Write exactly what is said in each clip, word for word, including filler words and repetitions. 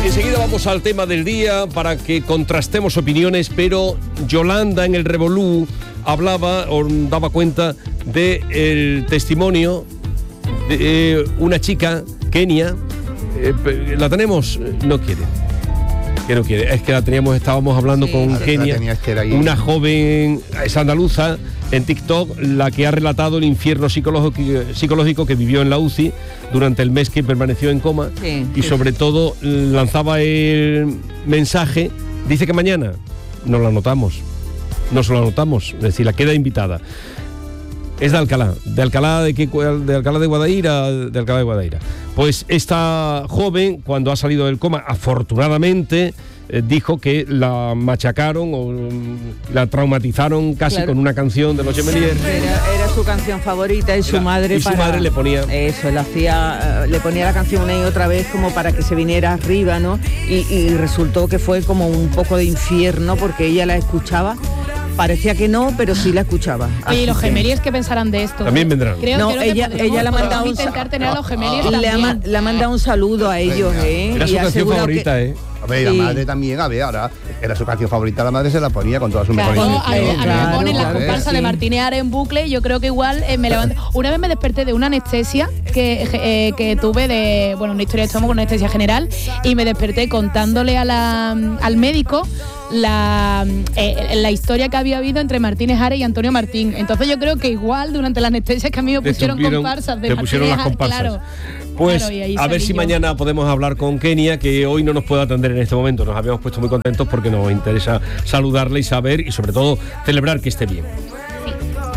Enseguida vamos al tema del día para que contrastemos opiniones, pero Yolanda en el Revolú hablaba o daba cuenta del testimonio de una chica, Kenia. Eh, ¿La tenemos? No quiere. Que no quiere. Es que la teníamos, estábamos hablando sí. con Kenia, una joven, es andaluza, en TikTok, la que ha relatado el infierno psicológico, psicológico que vivió en la U C I durante el mes que permaneció en coma. Sí, y sí. sobre todo lanzaba el mensaje, dice que mañana nos lo anotamos, nos lo anotamos, es decir, la queda invitada. Es de Alcalá, de Alcalá de, de Alcalá de Guadaira, de Alcalá de Guadaira. Pues esta joven, cuando ha salido del coma, afortunadamente, eh, dijo que la machacaron o la traumatizaron casi claro. con una canción de los Gemeliers. Era, era su canción favorita y su era, madre y su para, madre le ponía eso, le hacía, le ponía la canción una y otra vez como para que se viniera arriba, ¿no? Y, y resultó que fue como un poco de infierno porque ella la escuchaba. Parecía que no, pero sí la escuchaba. Oye, ¿y los Gemeliers qué pensarán de esto? También vendrán. Creo, no, creo ella, que ella le ha mandado un intentar tener a los Gemeliers le también. ha, le ha mandado un saludo a ellos, ¿eh? Era su y canción favorita, que, ¿eh? A ver, la sí. madre también, a ver, ahora era su canción favorita, la madre se la ponía con todas sus claro, mejores a, a, a mí me ponen la claro, comparsa sí. de Martínez Ares en bucle y yo creo que igual eh, me levanté. Una vez me desperté de una anestesia que, eh, que tuve de, bueno, una historia de estómago, una anestesia general, y me desperté contándole a la, al médico la, eh, la historia que había habido entre Martínez Ares y Antonio Martín. Entonces yo creo que igual durante la anestesia que a mí me pusieron comparsas de te pusieron las comparsas. Claro. Pues claro, a ver si yo. mañana podemos hablar con Kenia, que hoy no nos puede atender en este momento. Nos habíamos puesto muy contentos porque nos interesa saludarle y saber y sobre todo celebrar que esté bien. Sí.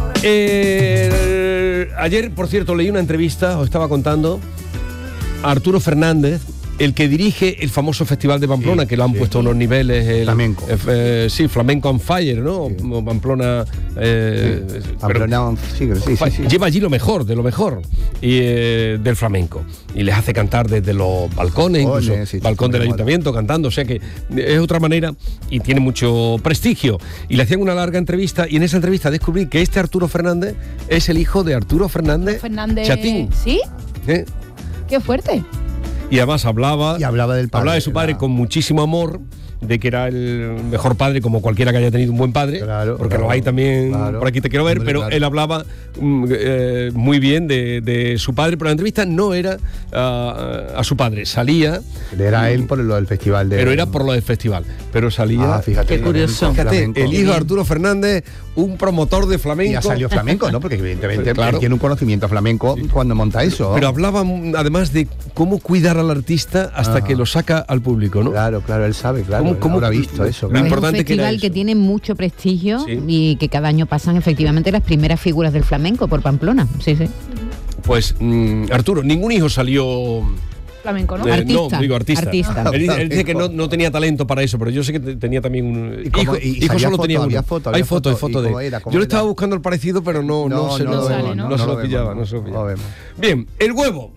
Eh, ayer, por cierto, leí una entrevista, os estaba contando, a Arturo Fernández, el que dirige el famoso Festival de Pamplona, sí, que lo han sí, puesto a unos niveles... El, flamenco. Eh, eh, sí, Flamenco on Fire, ¿no? Sí. O Pamplona... Eh, sí. Pamplona on Fire, sí, sí, sí. Lleva allí lo mejor, de lo mejor y, eh, del flamenco. Y les hace cantar desde los balcones, incluso Ole, sí, balcón sí, del ayuntamiento, moda. cantando. O sea que es otra manera y tiene mucho prestigio. Y le hacían una larga entrevista y en esa entrevista descubrí que este Arturo Fernández es el hijo de Arturo Fernández, Fernández... Chatín. ¿Sí? ¿Eh? ¡Qué fuerte! Y además hablaba, y hablaba, del padre, hablaba de su padre la... con muchísimo amor, de que era el mejor padre, como cualquiera que haya tenido un buen padre, claro, porque claro, lo hay también, claro, por aquí te quiero ver, hombre, pero claro. él hablaba mm, eh, muy bien de, de su padre, pero la entrevista no era uh, a su padre, salía... Era él por lo del festival. De... Pero era por lo del festival, pero salía... Ah, fíjate. Qué curioso. Fíjate, el hijo de Arturo Fernández, un promotor de flamenco... Y ha salido flamenco, ¿no? Porque evidentemente claro. tiene un conocimiento flamenco sí. cuando monta eso. Pero hablaba además de cómo cuidar al artista hasta ah. que lo saca al público, ¿no? Claro, claro, él sabe, claro. ¿Cómo, cómo lo ha visto eso? Lo importante es un festival que, que tiene mucho prestigio sí. y que cada año pasan efectivamente las primeras figuras del flamenco por Pamplona. Sí, sí. Pues, mm, Arturo, ningún hijo salió... Flamenco, ¿no? Eh, artista. No, digo artista. artista. Él, dice, él dice que no, no tenía talento para eso, pero yo sé que tenía también un... ¿Y hijo, y hijo solo foto, tenía uno. Foto, hay foto, hay foto, foto de... Era, yo le estaba buscando el parecido, pero no, no, no, se, no, no, sale, no, ¿no? no se no lo lo pillaba. vemos, No se lo pillaba. lo vemos. Bien, el huevo.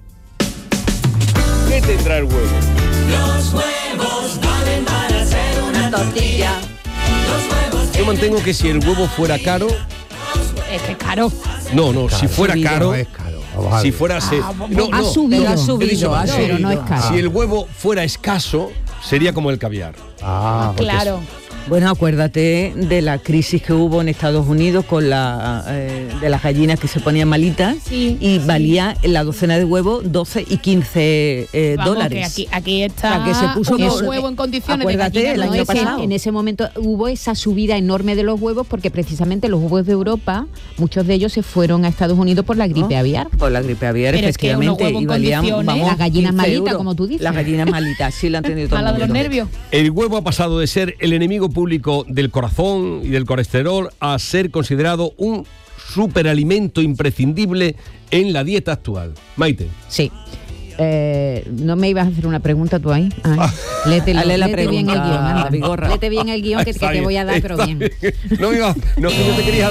¿Qué tendrá el huevo? Los huevos valen para hacer una tortilla. Los huevos Yo mantengo que si el huevo fuera caro... Es que caro. No, no, Claro, si fuera subido, caro... no es caro. Si fuera... Se, Ah, no, ha no, subido, ha subido, he dicho, ha no, subido. pero no es caro. Si el huevo fuera escaso, sería como el caviar. Ah, Claro. Bueno, acuérdate de la crisis que hubo en Estados Unidos con la eh, de las gallinas que se ponían malitas Sí, y sí. valía la docena de huevos doce y quince eh, Vamos, dólares. que aquí, aquí está O sea, que se puso un con- huevo en condiciones acuérdate, de el gallina, año ¿no? pasado. En ese momento hubo esa subida enorme de los huevos porque precisamente los huevos de Europa, muchos de ellos se fueron a Estados Unidos por la gripe ¿No? aviar. Por la gripe aviar, Pero es que unos efectivamente, huevos en y valían, condiciones. vamos, Las gallinas quince malitas, euros. como tú dices. Las gallinas malitas, sí la han tenido todo el Mala de los mundo. nervios. El huevo ha pasado de ser el enemigo público del corazón y del colesterol a ser considerado un superalimento imprescindible en la dieta actual. Maite. Sí. Eh, ¿No me ibas a hacer una pregunta tú ahí? Ay, léete, Dale la léete bien el pregunta, guión, anda. Vigorra. Léete bien el guión que, que Está te bien, voy a dar, pero está bien. No me iba, no, que yo te quería...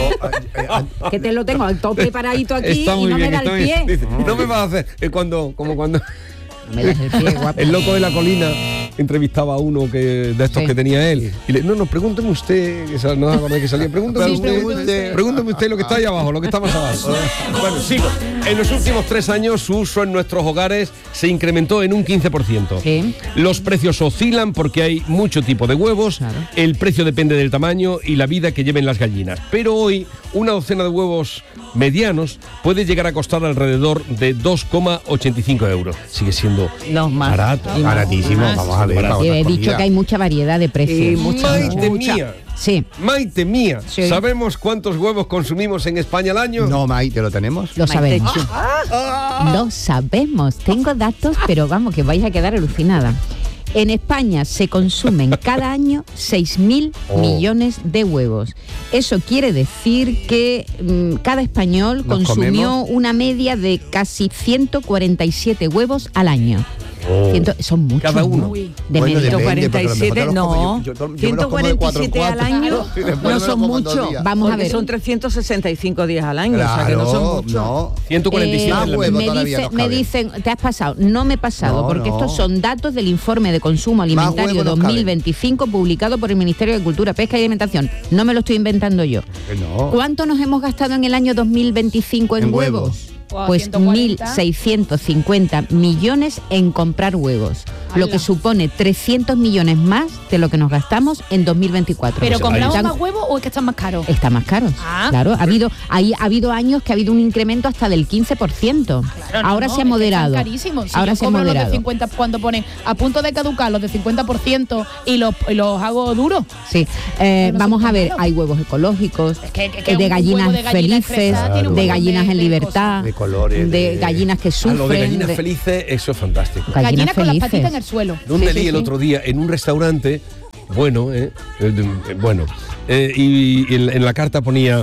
Que te lo tengo al todo preparadito aquí Está y muy no bien, me da está el bien. pie. Dice, no me vas a hacer, eh, cuando, como cuando... Me das el pie, guapo. El loco de la colina entrevistaba a uno que, de estos Sí. que tenía él. Y le, no, no, pregúnteme usted, que sal- no es la que salía, pregúnteme Sí, usted, pregúnteme usted. pregúnteme usted lo que está ahí abajo, lo que está más abajo. Bueno, sigo. En los últimos tres años su uso en nuestros hogares se incrementó en un quince por ciento. Sí. Los precios oscilan porque hay mucho tipo de huevos, Claro. el precio depende del tamaño y la vida que lleven las gallinas. Pero hoy una docena de huevos medianos puede llegar a costar alrededor de dos coma ochenta y cinco euros. Sigue siendo No, más. barato. Y más. Baratísimo, Más. vamos a ver. Barato. para Yo una he dicho comida. que hay mucha variedad de precios. Sí, mucha, Maite mucha. mía, Sí, Maite mía, Sí. ¿sabemos cuántos huevos consumimos en España al año? No, Maite, ¿lo tenemos? lo sabemos. Ah. Lo sabemos. Tengo datos, pero vamos, que vais a quedar alucinada. En España se consumen cada año seis mil Oh. millones de huevos. Eso quiere decir que mm, cada español ¿Nos consumió comemos? una media de casi ciento cuarenta y siete huevos al año. Oh. Ciento- son muchos, Cada uno. ¿no? Uy. De Bueno, media. depende, porque a lo mejor ciento cuarenta y siete, te los no. como yo- yo- yo me los como de ciento cuarenta y siete cuatro en al año cuatro. Y después no me lo son como en dos mucho. días. Vamos a Porque ver. son trescientos sesenta y cinco días al año, o sea que no Claro, son muchos. no. ciento cuarenta y siete Eh, en la huevo me, todavía dice- nos me cabe. dicen, te has pasado. No me he pasado, No, porque no. estos son datos del informe de consumo alimentario huevo nos dos mil veinticinco publicado por el Ministerio de Cultura, Pesca y Alimentación. No me lo estoy inventando yo. Que no. ¿Cuánto nos hemos gastado en el año dos mil veinticinco en, En huevos? huevos. Wow, Pues ciento cuarenta. mil seiscientos cincuenta millones en comprar huevos, lo ¡Hala! que supone trescientos millones más de lo que nos gastamos en dos mil veinticuatro. ¿Pero Pues compramos Están- más huevos o es que están más caros? Están más caros. Ah. Claro, ha habido, ahí ha habido años que ha habido un incremento hasta del quince por ciento. Claro, no, Ahora no, se ha es que moderado. están carísimos. Si Ahora yo se ha compro los de moderado. cincuenta cuando ponen a punto de caducar los de cincuenta por ciento y los, y los hago duros. Sí, eh, Pero no vamos son a ver, tan hay huevos ecológicos, Es que- que- que eh, de un gallinas huevo de gallina felices, expresada tiene un de montón gallinas de- en de libertad, cosas. De colores, de de- gallinas que Ah, sufren. lo de gallinas de- felices, eso es fantástico. Gallinas Gallinas con las felices. patitas en el suelo. ¿Dónde Sí, leí sí, el sí. otro día? En un restaurante, bueno, eh, eh, de- eh, bueno, eh, y, y en, en la carta ponía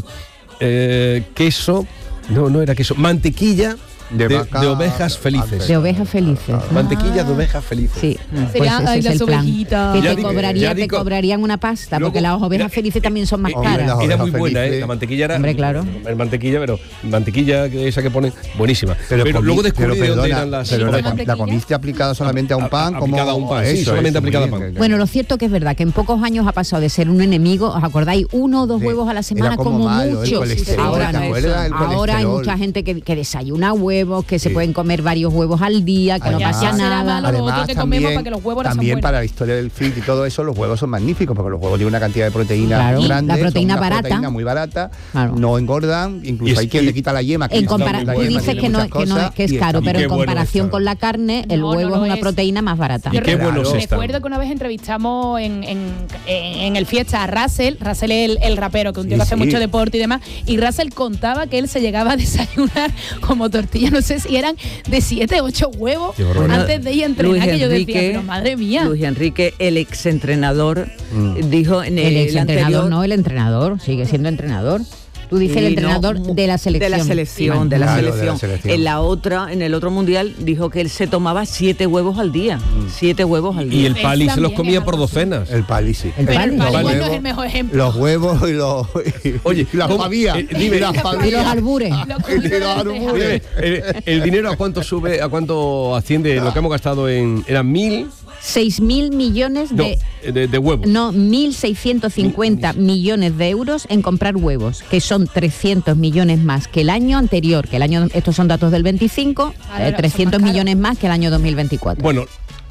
eh, queso, no, no era queso, mantequilla de, De vaca- de ovejas felices. De ovejas felices. Mantequilla de ovejas felices. Sí, pues Sería, ese ay, es las el plan. ovejitas. Que Ya te, digo, cobraría, ya te digo. cobrarían una pasta, Luego, porque las ovejas era- felices también son más Eh, Hombre, caras. las Era ovejas muy buena, felices. ¿eh? La mantequilla era. Hombre, claro. El mantequilla, pero mantequilla que esa que ponen, buenísima. Pero, comi- luego descubrí pero de dónde perdona, eran las. pero ¿Cómo la, se llama la mantequilla? comiste aplicada solamente a un A- pan, a- como aplicada a un pan, sí, eso, solamente eso, muy aplicada a bien, pan. que- Bueno, lo cierto que es verdad que en pocos años ha pasado de ser un enemigo, ¿os acordáis? Uno o dos Sí. huevos a la semana Era como como, malo, el mucho. colesterol, Ahora ¿te no. acuerdas? El Ahora hay colesterol. mucha gente que, que desayuna huevos, que se Sí. pueden comer varios huevos al día, que Además- no pasa Ya será nada. malo lo otro que comemos para que los huevos ahora sean también buenos. para la historia del fit y todo eso, los huevos son magníficos, porque los huevos tienen una cantidad de proteína Claro, grande, la proteína son una barata. proteína muy barata, Claro. no engordan, incluso Y es- hay quien y- le quita la yema. que En está- compara- la tú yema dices tiene que no, muchas que, no es, cosas que es y caro, está pero qué en bueno comparación está. con la carne, el No, huevo no es lo una es. proteína más barata. Y qué Claro. buenos están. Recuerdo que una vez entrevistamos en, en, en- en el fiesta a Russell, Russell es el, el rapero, que un tío Sí, que hace sí. mucho deporte y demás, y Russell contaba que él se llegaba a desayunar como tortilla, no sé si eran de siete, ocho huevos Qué horror. antes de ir a entrenar, Luis que yo decía, Enrique- pero madre mía. Luis Enrique, el exentrenador, Mm. dijo en el, El exentrenador anterior, no, el entrenador, sigue siendo entrenador. Tú dices el Sí, entrenador no, de la selección. De la selección, de la, Claro, de la selección. selección. En la otra, en el otro mundial, dijo que él se tomaba siete huevos al día. Siete huevos al Y día. el pali se los También comía es por algo así. docenas. El pali, sí. El Pero pali. el Los pali igual no huevos- es el mejor ejemplo. Los huevos y los. Oye, y las ¿cómo? pavías. Eh, dime. y las Y los pavías. albures. Lo Y los comí albures. Oye, el, el dinero a cuánto sube, a cuánto asciende lo que hemos gastado en. Eran mil. seis mil millones No, de... de, de huevos. No, mil seiscientos cincuenta millones de euros en comprar huevos, que son trescientos millones más que el año anterior, que el año, estos son datos del veinticinco, Claro, eh, son trescientos más caros. millones más que el año dos mil veinticuatro. Bueno,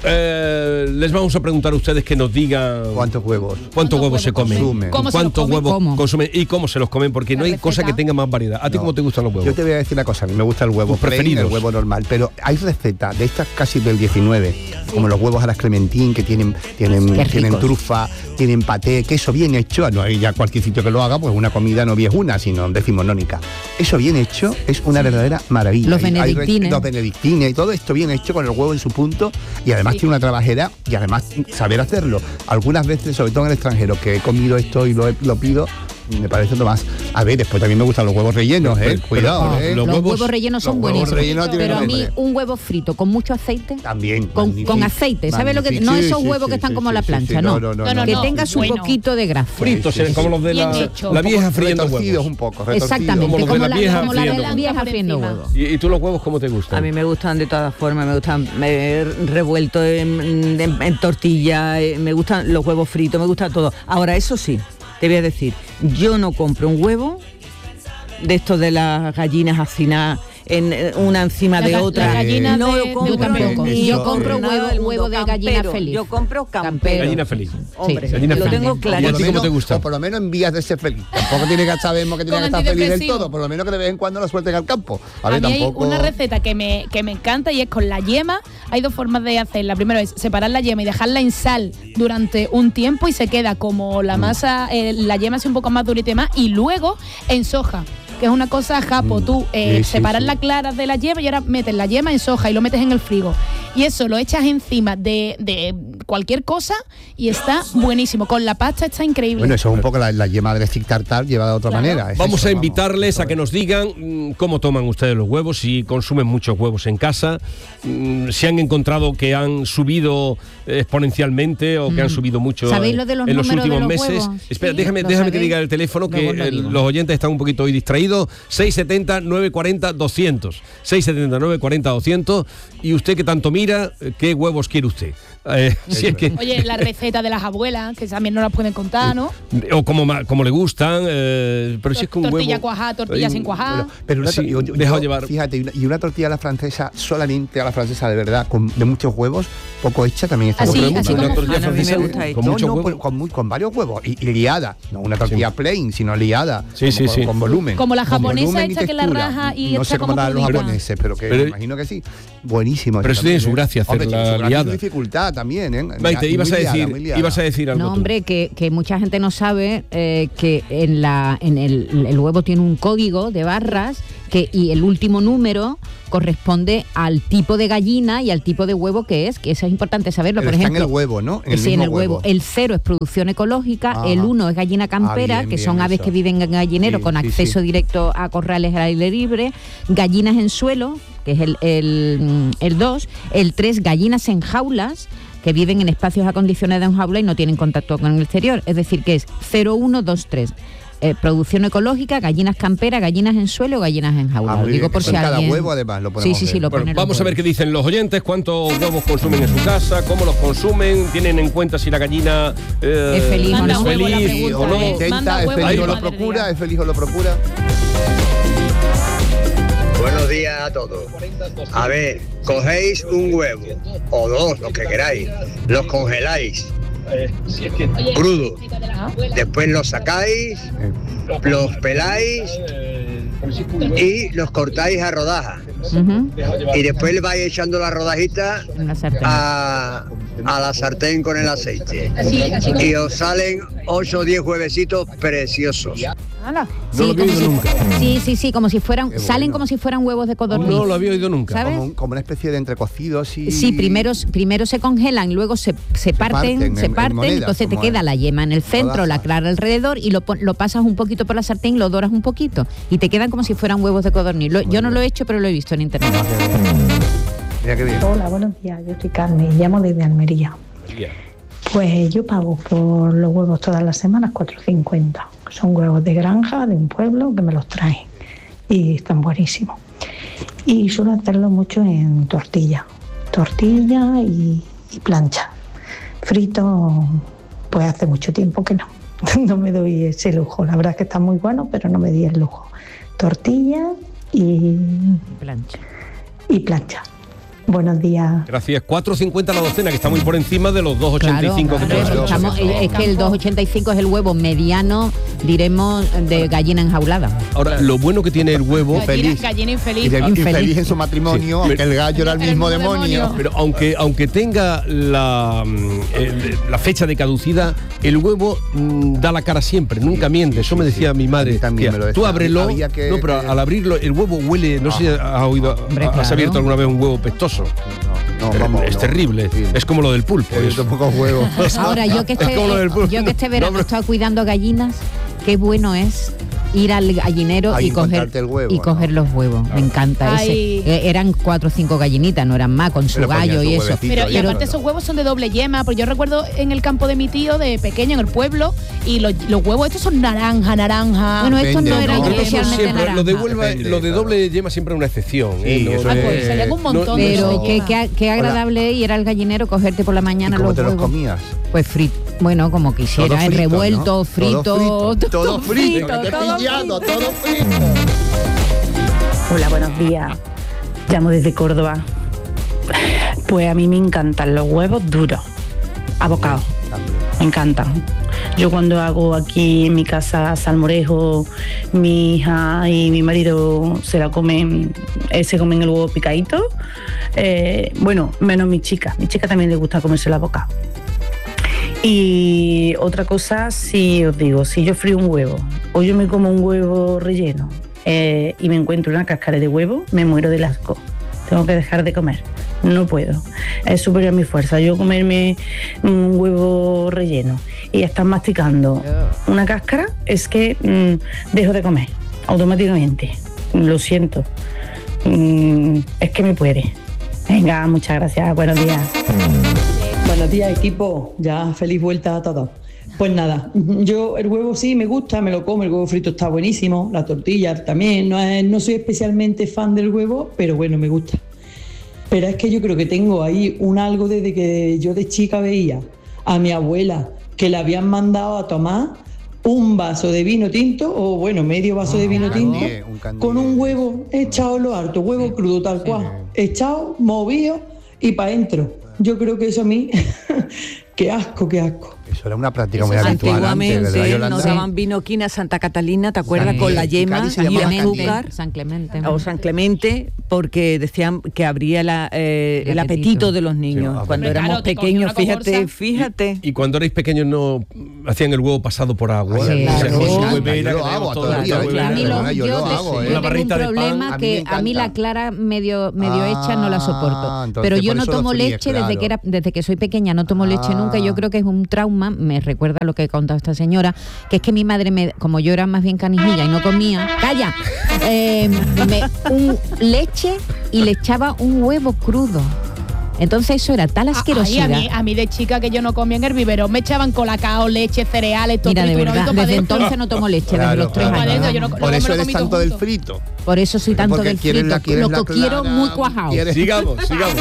eh, les vamos a preguntar a ustedes que nos digan ¿Cuántos huevos? cuántos huevos se comen, consumen? ¿Cómo se los cuántos comen? huevos ¿Cómo? consumen y cómo se los comen, porque La no hay receta. cosa que tenga más variedad. ¿A ti No. cómo te gustan los huevos? Yo te voy a decir una cosa, a mí me gusta el huevo Tus plain, preferidos. el huevo normal, pero hay recetas de estas casi del diecinueve, como los huevos a las Clementín, que tienen tienen, Qué tienen ricos. trufa, tienen paté, queso bien hecho, no hay ya cualquier sitio que lo haga, pues una comida no es una, sino decimonónica. Eso bien hecho es una verdadera maravilla. Los Hay- hay re- benedictines. los benedictines y todo esto bien hecho con el huevo en su punto y además Sí. tiene una trabajera y además saber hacerlo. Algunas veces, sobre todo en el extranjero, que he comido esto y lo, he- lo pido, me parece lo más. A ver, después también me gustan los huevos rellenos, Pero- ¿eh? pero- Cuidado, pero- ¿eh? los Los huevos- huevos, rellenos son los huevos buenísimos. rellenos tienen Pero a mí nombre. un huevo frito con mucho aceite. También. Con, magnífico. con aceite, ¿sabes lo que? Magnífico. No Sí, esos sí, huevos sí, que están sí, como sí, la sí, plancha, sí, no. no, no, No, no, Que no. tenga su Bueno. poquito de grasa. Fritos, Sí, sí, sí. como los de Bien la, hecho. la vieja friendo Retorcidos huevos. un poco, retorcidos. Exactamente, Como los de como la la, vieja como la de friendo la huevos. vieja Por friendo encima. huevos. ¿Y, y tú los huevos cómo te gustan? A mí me gustan de todas formas, me gustan me, revueltos en, en- en tortilla, eh, me gustan los huevos fritos, me gusta todo. Ahora, eso sí, te voy a decir, yo no compro un huevo de estos de las gallinas hacinadas en eh, una encima La de ga- otra. la gallina no de- lo de compro Yo tampoco. ni Yo por compro nada huevo- del mundo. huevo de gallina Campero. feliz. Yo compro campero. Gallina feliz. Hombre, Gallina lo feliz. tengo ¿Y a claro. ti cómo te gusta? O por lo menos en vías de ser feliz. Tampoco tiene que sabemos que tiene Con que estar feliz del antidepresivo. todo. Por lo menos que de vez en cuando la suelten al campo. A A, ver, mí tampoco. hay una receta que me, que me encanta y es con la yema. Hay dos formas de hacerla. Primero es separar la yema y dejarla en sal durante un tiempo y se queda como la masa, eh, la yema es un poco más durita y más. Y luego en soja, que es una cosa japo. Mm. Tú eh, Sí, sí, separas sí. la clara de la yema y ahora metes la yema en soja y lo metes en el frigo. Y eso lo echas encima de, de cualquier cosa y está buenísimo. Con la pasta está increíble. Bueno, eso es un poco la, la yema del stick tartar llevada de otra Claro. manera. Es Vamos eso, a invitarles a que nos digan mm, cómo toman ustedes los huevos, si consumen muchos huevos en casa, mm, si han encontrado que han subido eh, exponencialmente o que han subido mucho ¿Sabéis en, lo de los en los números de últimos los meses. huevos? Espera, Sí, déjame, ¿lo déjame que sabéis? diga el teléfono, que Luego lo eh, digo. los oyentes están un poquito hoy distraídos. seis setenta, nueve cuarenta, doscientos. seis setenta, nueve cuarenta, doscientos. Y usted que tanto mira, eh, ¿qué huevos quiere usted? Eh, si es que, Oye, la receta de las abuelas, que también no las pueden contar, ¿no? o como, ma- como le gustan, eh, pero si es que un Tortilla huevo... cuajada, tortilla Hay sin un- cuajada. Bueno, pero una, Sí, yo- yo- dejado yo, llevar. Fíjate, y una, y una tortilla a la francesa, solamente a la francesa de verdad, con, de muchos huevos, poco hecha también está Así- muy así buena. como- Una tortilla A mí me francesa gusta con no, mucho no, huevo. pero con, muy- con varios huevos y, y liada, no una tortilla plain, sino liada, Sí, como sí, con, sí. con volumen. Como la Con japonesa volumen y esta que la textura. raja y no está sé cómo como la harán los crudita. japoneses, pero que Pero- me imagino que sí. Buenísimo. Pero eso tiene su gracia, Hombre, hacerla tiene su gracia y liada. su dificultad también, ¿eh? Maite, Muy ibas a liada, decir, muy liada. ibas a decir algo No, tú. hombre, que, que mucha gente no sabe eh, que en la en el, el huevo tiene un código de barras que y el último número corresponde al tipo de gallina y al tipo de huevo que es, que eso es importante saberlo. Pero Por está ejemplo, en el huevo, ¿no? En el sí, en mismo el huevo. huevo. El cero es producción ecológica, Ajá. el uno es gallina campera, Ah, bien, que bien, son aves eso. que viven en gallinero Sí, con sí, acceso sí. directo a corrales al aire libre, gallinas en suelo, que es el el, mm, el dos, el tres, gallinas en jaulas, que viven en espacios acondicionados en jaula y no tienen contacto con el exterior. Es decir, que es cero, uno, dos, tres. Eh, producción ecológica, gallinas camperas, gallinas en suelo, gallinas en jaula. Ah, Lo muy digo bien, por eso si en cada alguien... huevo, además, lo Sí, podemos sí, sí, ver. lo Bueno, ponen vamos los a ver qué huevos. dicen los oyentes, cuántos huevos consumen en su casa, cómo los consumen, tienen en cuenta si la gallina eh, Es feliz o Manda no. huevo la feliz pregunta, o no. ¿eh? Intenta, Manda es huevo feliz y o lo madre procura, diga. es feliz o lo procura. Buenos días a todos. A ver, cogéis un huevo o dos, lo que queráis, los congeláis crudo, después los sacáis, los peláis y los cortáis a rodajas Ujú, y después le vais echando las rodajitas en la sartén. a, a la sartén con el aceite y os salen ocho o diez huevecitos preciosos. ¡Hala! No Sí, lo había como oído si- nunca. Sí, sí, sí, como si fueran, Qué salen bueno. como si fueran huevos de codorniz. No lo había oído nunca. ¿Sabes? Como, un- como una especie de entrecocidos y... Sí, primero, primero se congelan, luego se, se parten, parten se en- en parten, monedas, entonces te como queda en la yema en el centro, rodajas. la clara alrededor y lo, pon- lo pasas un poquito por la sartén y lo doras un poquito. Y te quedan como si fueran huevos de codorniz. Lo- yo no lo he hecho, pero lo he visto en internet. Mira qué bien. Hola, buenos días. Yo soy Carmen, llamo desde Almería. Pues yo pago por los huevos todas las semanas cuatro cincuenta. Son huevos de granja, de un pueblo, que me los traen. Y están buenísimos. Y suelo hacerlo mucho en tortilla. Tortilla y, y plancha. Frito, pues hace mucho tiempo que no. No me doy ese lujo. La verdad es que está muy bueno, pero no me di el lujo. Tortilla y, Plancha. y plancha. Buenos días. Gracias. cuatro cincuenta la docena, que está muy por encima de los dos ochenta y cinco Claro, que claro, tenemos. estamos- es que el dos ochenta y cinco es el huevo mediano, diremos, de gallina enjaulada. Ahora, lo bueno que tiene el huevo, Gallina, feliz. gallina Y infeliz. de- Infeliz. infeliz en su matrimonio, Sí. aunque el gallo era el El mismo mismo demonio. demonio. pero aunque, aunque tenga la, mm, el- la fecha de caducidad, el huevo mm, da la cara siempre, nunca miente. Eso me sí, decía sí. mi A madre. mí también Tía, me lo tú decía. ábrelo. Había que- no, pero que- al abrirlo, el huevo huele. No sé si has oído, Hombre, has claro. abierto alguna vez un huevo pestoso. No, Pero vamos, es no. terrible. Sí. Es como lo del pulpo. Eh, es- tampoco huevo. Ahora, yo que Es este, como lo del pulpo. yo que este No, verano pero- he estado cuidando gallinas qué bueno es ir al gallinero Ahí y coger encontrarte el huevo, y coger ¿no? los huevos. Me encanta ese. Ay. Eh, eran cuatro o cinco gallinitas, no eran más, con su Pero ponían gallo su y eso. huevecito. Pero y Pero- aparte esos huevos son de doble yema, porque yo recuerdo en el campo de mi tío de pequeño, en el pueblo, y los, los huevos estos son naranja, naranja. Bueno, estos no Depende, eran ¿no? Pero eso especialmente siempre, naranjas. lo de Huelva, Depende, lo de claro. doble yema siempre es una excepción. Sí, ¿eh? No- eso Ah, es- pues sería un montón no- de Pero doble qué, yema. qué, qué agradable ir al gallinero, cogerte por la ¿Y mañana cómo los te los huevos. comías? Pues frito, bueno, como quisiera, Todo en frito, revuelto, ¿no? frito, Todo frito, todo frito, que te he todo pillado, frito. todo frito. Hola, buenos días. Llamo desde Córdoba. Pues a mí me encantan los huevos duros, abocados. Me encantan. Yo cuando hago aquí en mi casa salmorejo, mi hija y mi marido se la comen, eh, se comen el huevo picadito. Eh, bueno, menos mi chica. Mi chica también le gusta comerse el abocado. Y otra cosa, si os digo, si yo frío un huevo o yo me como un huevo relleno eh, y me encuentro una cáscara de huevo, me muero del asco. Tengo que dejar de comer. No puedo. Es superior a mi fuerza. Yo comerme un huevo relleno y estar masticando una cáscara, es que mm, dejo de comer automáticamente. Lo siento. Mm, es que me puede. Venga, muchas gracias. Buenos días. Buenos días, equipo. Ya feliz vuelta a todos. Pues nada, yo el huevo sí me gusta, me lo como, el huevo frito está buenísimo, la tortilla también, no, es- no soy especialmente fan del huevo, pero bueno, me gusta. Pero es que yo creo que tengo ahí un algo desde que yo de chica veía a mi abuela que le habían mandado a tomar un vaso de vino tinto, o bueno, medio vaso de vino tinto, candie, un candie. con un huevo echado en lo alto, huevo crudo tal cual, echado, movido y para adentro. Yo creo que eso a mí, qué asco, qué asco. Eso era una práctica Eso muy es habitual antes, ¿verdad, antiguamente Yolanda? nos daban vino quina Santa Catalina, ¿te acuerdas? Sí. Con la En yema Cádiz se y llamaba azúcar. San Clemente. O San Clemente, porque decían que abría la, eh, El el apetito apetito de los niños. Sí, Cuando claro, éramos te cogía pequeños, una fíjate, comorza. fíjate. Y cuando erais pequeños no hacían el huevo pasado por agua. Ay, Sí, O sea, claro. con su Yo huevera, lo que hago tenemos todos todavía, los oye, huevos. A mí lo- perdona, yo yo, lo de- hago, yo ¿eh? Una tengo un barrita de pan, problema a mí que me a mí la encanta. clara medio medio Ah, hecha no la soporto. entonces Pero yo por no eso lo tomo fríes, leche desde claro. que era desde que soy pequeña, no tomo leche Ah. nunca. Yo creo que es un trauma, me recuerda lo que ha contado esta señora, que es que mi madre me, como yo era más bien canijilla y no comía, calla, eh, me, un leche y le echaba un huevo crudo. Entonces eso era tal Ah, ay, asquerosidad. a, mí, a mí de chica que yo no comía en el vivero, me echaban colacao, leche, cereales, todo Mira, de triturado y verdad, todo pa' desde dentro. entonces no tomo leche, desde Claro, los tres claro, Pa' dentro, años. yo no- Por luego eso me lo eres comí todo tanto del junto. frito. Por eso soy tanto Porque del quieres frito, la- quieres lo la que quiero clara, muy cuajado. quieres- Sigamos, sigamos.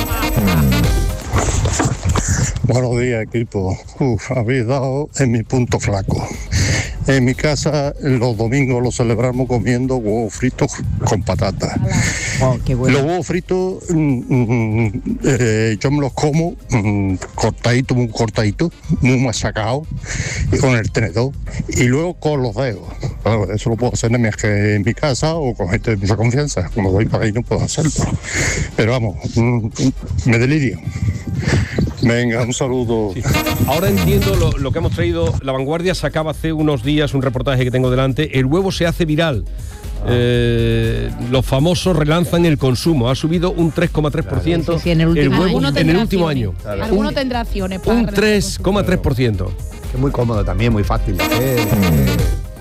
Buenos días, equipo. Uf, habéis dado en mi punto flaco. En mi casa los domingos los celebramos comiendo huevos fritos con patatas. Oh, qué bueno. Los huevos fritos mm, mm, eh, yo me los como mm, cortadito, muy cortadito, muy machacado, y con el tenedor, y luego con los dedos. Claro, eso lo puedo hacer en mi, en mi casa o con gente de mucha confianza. Como voy para ahí no puedo hacerlo. Pero vamos, mm, me delirio. Venga, un saludo. Sí. Ahora entiendo lo, lo que hemos traído. La Vanguardia sacaba hace unos días un reportaje que tengo delante. El huevo se hace viral. Eh, los famosos relanzan el consumo. Ha subido un tres coma tres por ciento Sí, sí, en el último huevo año. Alguno en tendrá el último acciones. año. Claro. Alguno tendrá acciones para Un tres coma tres por ciento. Es muy cómodo también, muy fácil de hacer. eh.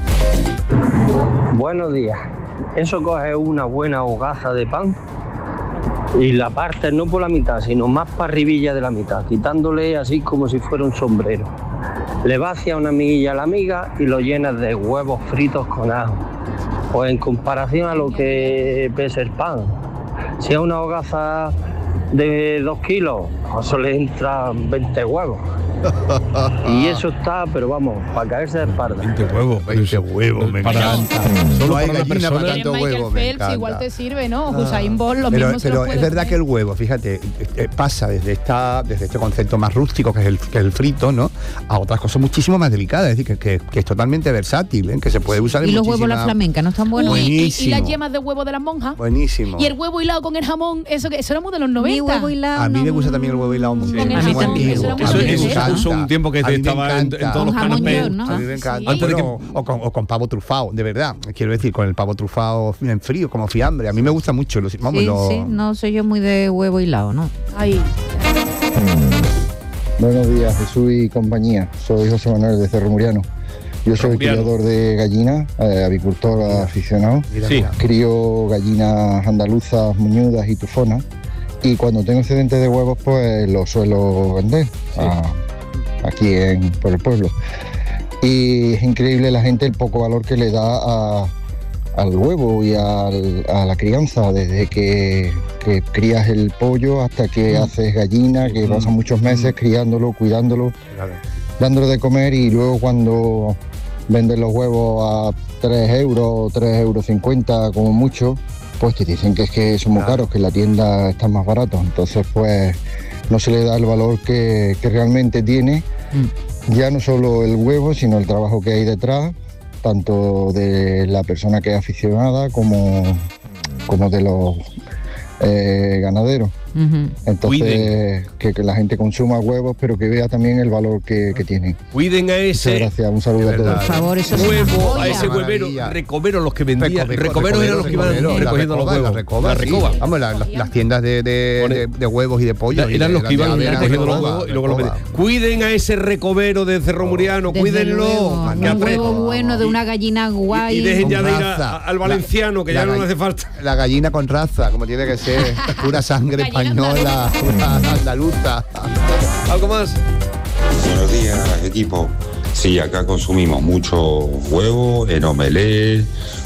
Buenos días. Eso coge una buena hogaza de pan y la partes no por la mitad, sino más para arribilla de la mitad, quitándole así como si fuera un sombrero. Le vacías una miguilla a la miga y lo llenas de huevos fritos con ajo. Pues en comparación a lo que pesa el pan, si es una hogaza de dos kilos, a eso le entran veinte huevos. Y eso está, pero vamos, para caerse de espalda. veinte huevos. veinte huevos, me Para- encanta. Solo No hay para la gallina persona. para Tienes tanto Michael huevo, me Phelps, encanta. igual te sirve, ¿no? Usain Bolt, lo Pero, mismo se lo pero puede es verdad comer. que el huevo, fíjate, eh, pasa desde esta desde este concepto más rústico que es el, que es el frito, ¿no? A otras cosas muchísimo más delicadas, es decir, que, que- que es totalmente versátil, ¿eh? Que se puede usar en Y los huevos muchísimas- la flamenca, ¿no están buenos? Uy, y, y buenísimo. las yemas de huevo de las monjas. Buenísimo. Y el huevo hilado con el jamón, eso que eso era muy de los Mi noventa. huevo hilado. A mí no- me gusta también el huevo hilado mucho. Con el A mí jamón, también. eso era muy Eso- bueno. eso ¿eh? se puso un tiempo que A mí me estaba en, en encanta. todos los Con jamón canapés. york, ¿no? A mí me encanta. Sí. Antes de que- Bueno, o, con, o con pavo trufado, de verdad. Quiero decir, con el pavo trufado en frío, como fiambre. A mí me gusta mucho. Los, vamos, Sí, lo- sí, no soy yo muy de huevo hilado, ¿no? Ahí. Buenos días, Jesús y compañía. Soy José Manuel de Cerro Muriano. Yo soy Colombiano. criador de gallinas, eh, avicultor aficionado. Sí. Crío gallinas andaluzas, muñudas y tufonas. Y cuando tengo excedente de huevos, pues los suelo vender a- aquí en, por el pueblo. Y es increíble la gente el poco valor que le da a- al huevo y al- a la crianza, desde que, que crías el pollo hasta que haces gallina, que pasan muchos meses criándolo, cuidándolo, dándole de comer, y luego cuando venden los huevos a tres euros, tres euros cincuenta como mucho, pues te dicen que es que son muy caros, que en la tienda están más baratos. Entonces pues no se le da el valor que, que realmente tiene, ya no solo el huevo, sino el trabajo que hay detrás, tanto de la persona que es aficionada como, como de los eh, ganaderos. Ujú. Entonces, que, que la gente consuma huevos, pero que vea también el valor que, que tienen. Cuiden a ese Muchas gracias, un saludo a todos. Por favor, eso es una huevo, a joya. ese huevero, Maravilla. recoveros los que vendían. Recoveco, Recoveros eran los que iban recoveros, recogiendo los la huevos. recoba, La recoba, La sí. recoba. Vamos, la- la- las tiendas de, de, Pone- de- de huevos y de pollo. Ya, eran los que iban de avena, recogiendo los recoba, huevos y luego los recoba. vendían. Cuiden a ese recovero de Cerro Muriano, Desde cuídenlo. luego, que un apre- huevo bueno de una gallina guay. y dejen ya Con de ir a- raza. a- al valenciano, que La- ya la no gall- hace falta. La gallina con raza, como tiene que ser. Pura sangre española, pura andaluza. ¿Algo más? Buenos días, equipo. Sí, acá consumimos mucho huevo en omelette,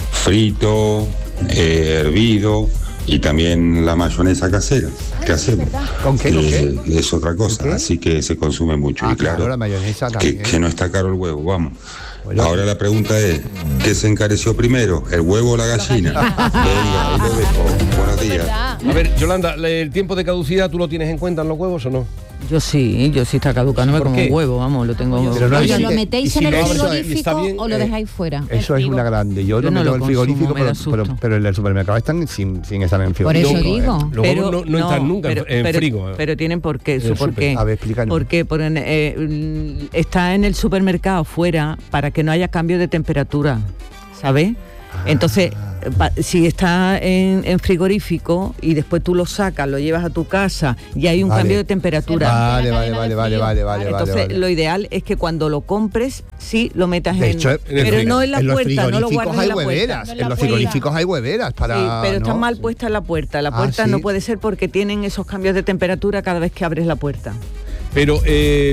frito, eh, hervido y también la mayonesa casera que hacemos. ¿Con qué? ¿Con Eh, Es otra cosa, así que se consume mucho. Ah, y claro, claro, la mayonesa que, también. que no está caro el huevo, vamos. Bueno. Ahora la pregunta es, ¿qué se encareció primero, el huevo o la gallina? Venga, ahí lo dejo. Buenos días. A ver, Yolanda, ¿el tiempo de caducidad tú lo tienes en cuenta en los huevos o no? Yo sí, yo sí está caducado, no me ¿Por como qué? un huevo, vamos, lo tengo. Pero no Oye, existe- ¿lo metéis y si en el lo abres, frigorífico está bien, o lo eh, dejáis fuera? Eso es una grande. Yo, Yo lo no meto lo en el frigorífico, consumo, me da pero, pero, susto. pero en el supermercado están sin, sin estar en el Por frigorífico. eso digo. Los huevos no, no entran nunca en- en pero, frigo. pero tienen por qué, En su el por súper. qué. A ver, explícanos. Porque por en- eh, mm, está en el supermercado fuera para que no haya cambio de temperatura, ¿sabes? Entonces, eh, pa- si está en, en frigorífico y después tú lo sacas, lo llevas a tu casa y hay un Vale. cambio de temperatura. Vale, la vale, cadena vale, de vale, frío. vale, vale, Entonces, vale, vale. lo ideal es que cuando lo compres, sí lo metas De en. hecho, en el pero frigo- no en la en los puerta, no lo frigoríficos guardes hay en la puerta. hueveras. No en En la los puerta. frigoríficos hay hueveras para. Sí, pero está ¿no? mal puesta la puerta. La Ah, puerta ¿sí? no puede ser porque tienen esos cambios de temperatura cada vez que abres la puerta. Pero eh,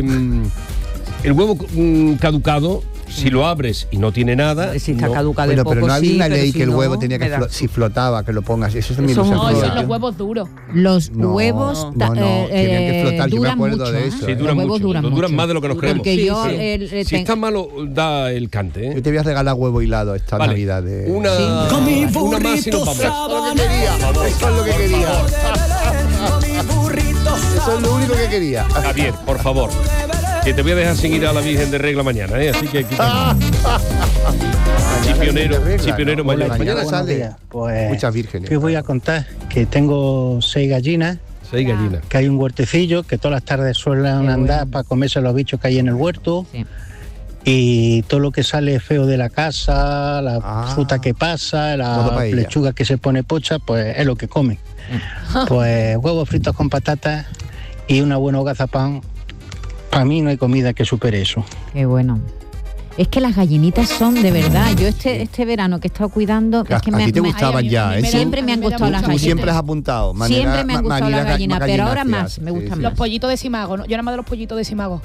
el huevo mm, caducado, si lo abres y no tiene nada. Si está no- caducado de Bueno, poco, pero no había sí, una pero ley si que el no, huevo tenía que me da- flo- si flotaba, que lo pongas. Eso también Eso lo No, Sabía. son sabía. los huevos duros. Los No, huevos no, no, eh, tenían que eh, flotar, yo me duran acuerdo mucho, de ¿eh? eso, Sí, ¿eh? duran Los huevos mucho. duran duran mucho. más de lo que nos creemos. Porque Sí, yo sí. el- el- Si ten- está malo, da el cante. ¿eh? Yo te voy a regalar huevo hilado esta Vale. Navidad. De... Una, una más y nos vamos. Eso es lo que quería. Eso es lo único que quería. Javier, por favor. Que te voy a dejar sin ir a la Virgen de Regla mañana, ¿eh? Así que quita. Chipionero, chipionero mañana. Mañana Buenos sale. días. Pues, Muchas vírgenes. ¿qué os voy a contar? Que tengo seis gallinas, Seis gallinas. que hay un huertecillo, que todas las tardes suelen andar para comerse los bichos que hay en el huerto. Sí. Y todo lo que sale feo de la casa, la Ah. fruta que pasa, Todo la pa' ella. lechuga que se pone pocha, pues es lo que comen. Pues huevos fritos con patatas y una buena hogaza pan. Para mí no hay comida que supere eso. Qué bueno. Es que las gallinitas son de verdad. Yo este este verano que he estado cuidando, A, es que a me, ti te me- gustaban ay, a mí- ya, a mí ¿eh? me Sí. da- siempre me han a mí me da gustado las mucha Tú gallinas. siempre has apuntado. Manera- Siempre me han ma- gustado las manera- gallinas, ma- pero ahora gallinacias, más, me sí, gustan sí. Los más. pollitos de Simago, ¿no? Yo nada más de los pollitos de Simago.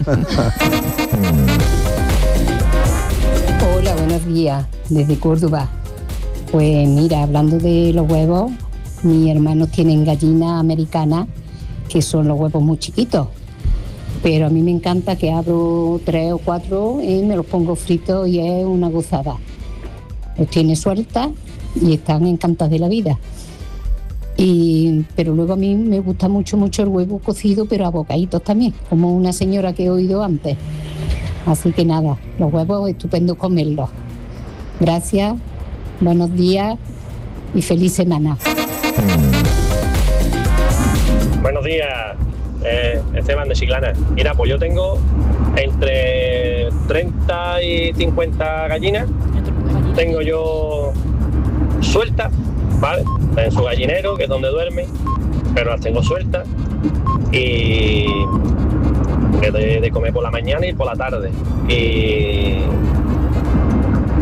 Hola, buenos días, desde Córdoba. Pues mira, hablando de los huevos, mis hermanos tienen gallinas americanas, que son los huevos muy chiquitos. Pero a mí me encanta que abro tres o cuatro y me los pongo fritos y es una gozada. Los tiene sueltas y están encantadas de la vida. Y, pero luego a mí me gusta mucho, mucho el huevo cocido, pero a bocaditos también, como una señora que he oído antes. Así que nada, los huevos estupendo comerlos. Gracias, buenos días y feliz semana. Buenos días, eh, Esteban de Chiclana. Mira, pues yo tengo entre treinta y cincuenta gallinas. Tengo yo sueltas, ¿vale? En su gallinero, que es donde duermen, pero las tengo sueltas. Y de, de comer por la mañana y por la tarde. Y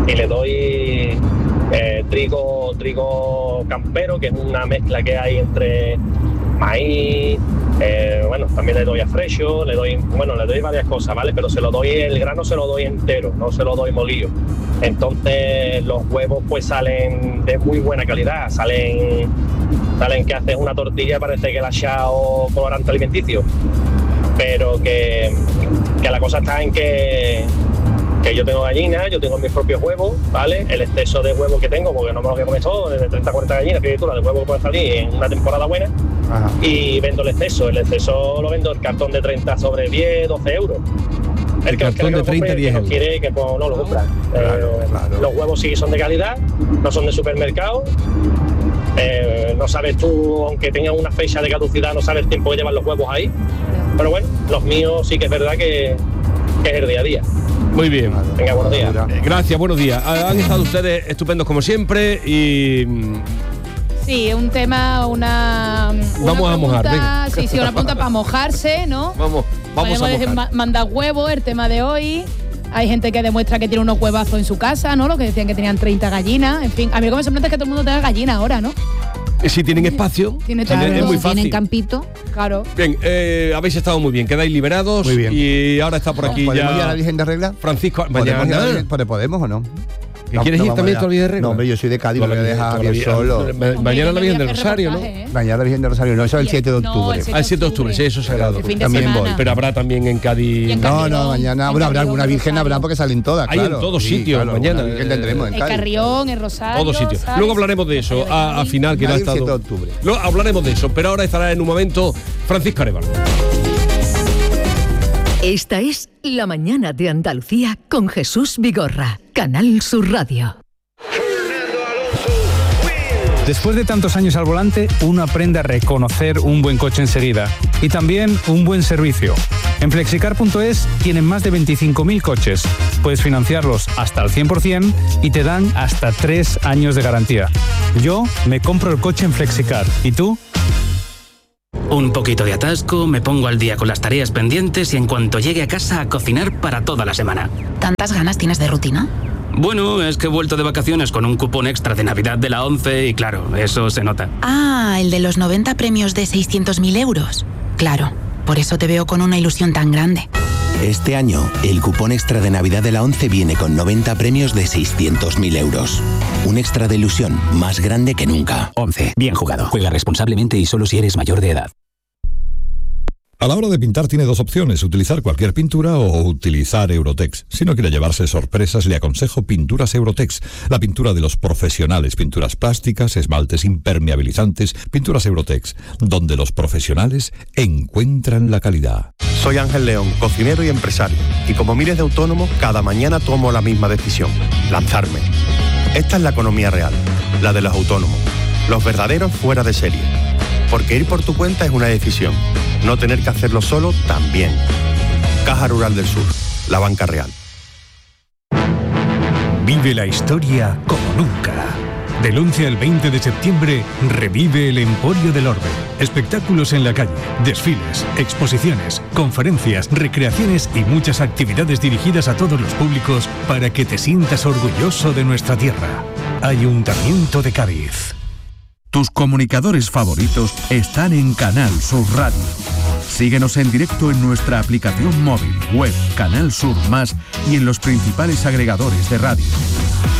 y le doy eh, trigo, trigo campero, que es una mezcla que hay entre maíz, eh, bueno, también le doy a fresco, le doy, bueno, le doy varias cosas, ¿vale? Pero se lo doy, el grano se lo doy entero, no se lo doy molido. Entonces los huevos pues salen de muy buena calidad, salen, salen que haces una tortilla, parece que le has echado colorante alimenticio. Pero que, que la cosa está en que, que yo tengo gallinas, yo tengo mis propios huevos, ¿vale? El exceso de huevos que tengo, porque no me lo voy a comer todo, de treinta a cuarenta gallinas, criatura de huevos que pueden salir en una temporada buena. Ajá. Y vendo el exceso, el exceso lo vendo el cartón de treinta sobre diez, doce euros. El, el que, cartón que de treinta, diez euros. No quiere, que pues, no lo compra. Claro, eh, claro. Los huevos sí son de calidad, no son de supermercado. Eh, no sabes tú, aunque tengan una fecha de caducidad, no sabes el tiempo que llevan los huevos ahí. Pero bueno, los míos sí que es verdad que, que es el día a día. Muy bien. Venga, buenos días. Eh, gracias, buenos días. Han estado ustedes estupendos como siempre y... Sí, un tema, una, una vamos pregunta, a mojar, venga. Sí, sí, una pregunta para mojarse, ¿no? Vamos, vamos Podemos a decir, mojar. ma- mandar huevos, el tema de hoy. Hay gente que demuestra que tiene unos huevazos en su casa, ¿no? Los que decían que tenían treinta gallinas. En fin, a mí lo que me sorprende es que todo el mundo tenga gallinas ahora, ¿no? Si tienen espacio, Tiene tienen- todo. es muy fácil. Tienen campito. Claro. Bien, eh, habéis estado muy bien, quedáis liberados. Muy bien. Y ahora está por aquí ¿Podemos ya ir a la Virgen de Regla? Francisco. ¿Podemos, ir a la Mañana. Virgen- ¿Pode- ¿Podemos o no? ¿Y quieres ir vamos también allá. tú a la Virgen de Regla? No, hombre, yo soy de Cádiz, Tú a lo la voy a Virgen- dejar tú a la bien Virgen- solo. Ma- Mañana la Virgen del Rosario, ¿no? Mañana la Virgen del Rosario, no, eso es el siete de No, octubre. el siete Ah, el siete de octubre, sí, eso es sagrado. El fin de También semana. voy. Pero habrá también en Cádiz. Y en No, Carrión, no, mañana en habrá, habrá Carrión, alguna en virgen, habrá Rosario. porque salen todas, Hay en claro. todos Sí, sitios, claro, mañana. alguna virgen tendremos en En Cádiz. Carrión, en Rosario. Todos sitios. ¿sabes? Luego hablaremos de eso, a, a final, que no ha Cádiz, siete de estado. octubre. Luego hablaremos de eso, pero ahora estará en un momento Francisco Arevalo. Esta es La Mañana de Andalucía con Jesús Vigorra, Canal Sur Radio. Después de tantos años al volante, uno aprende a reconocer un buen coche enseguida y también un buen servicio. En flexicar punto es tienen más de veinticinco mil coches. Puedes financiarlos hasta el cien por ciento y te dan hasta tres años de garantía. Yo me compro el coche en Flexicar. ¿Y tú? Un poquito de atasco, me pongo al día con las tareas pendientes y en cuanto llegue a casa a cocinar para toda la semana. ¿Tantas ganas tienes de rutina? Bueno, es que he vuelto de vacaciones con un cupón extra de Navidad de la ONCE y claro, eso se nota. Ah, el de los noventa premios de seiscientos mil euros. Claro, por eso te veo con una ilusión tan grande. Este año, el cupón extra de Navidad de la ONCE viene con noventa premios de seiscientos mil euros. Un extra de ilusión más grande que nunca. ONCE, bien jugado. Juega responsablemente y solo si eres mayor de edad. A la hora de pintar tiene dos opciones, utilizar cualquier pintura o utilizar Eurotex. Si no quiere llevarse sorpresas, le aconsejo Pinturas Eurotex, la pintura de los profesionales, pinturas plásticas, esmaltes impermeabilizantes, Pinturas Eurotex, donde los profesionales encuentran la calidad. Soy Ángel León, cocinero y empresario, y como miles de autónomos, cada mañana tomo la misma decisión, lanzarme. Esta es la economía real, la de los autónomos, los verdaderos fuera de serie. Porque ir por tu cuenta es una decisión, no tener que hacerlo solo también. Caja Rural del Sur, la banca real. Vive la historia como nunca. Del once al veinte de septiembre, revive el Emporio del Orbe. Espectáculos en la calle, desfiles, exposiciones, conferencias, recreaciones y muchas actividades dirigidas a todos los públicos para que te sientas orgulloso de nuestra tierra. Ayuntamiento de Cádiz. Tus comunicadores favoritos están en Canal Sur Radio. Síguenos en directo en nuestra aplicación móvil, web, Canal Sur Más y en los principales agregadores de radio.